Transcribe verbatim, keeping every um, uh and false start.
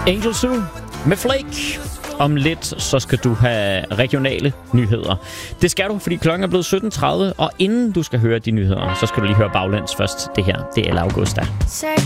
Angel Sue med Flake. Om lidt, så skal du have regionale nyheder. Det skal du, fordi klokken er blevet sytten tredive, og inden du skal høre de nyheder, så skal du lige høre baglæns først. Det her, det er El Augusta.